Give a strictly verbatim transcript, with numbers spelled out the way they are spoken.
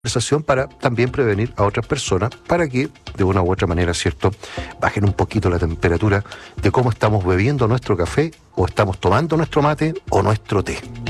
conversación para también prevenir a otras personas para que de una u otra manera, ¿cierto?, bajen un poquito la temperatura de cómo estamos bebiendo nuestro café o estamos tomando nuestro mate o nuestro té.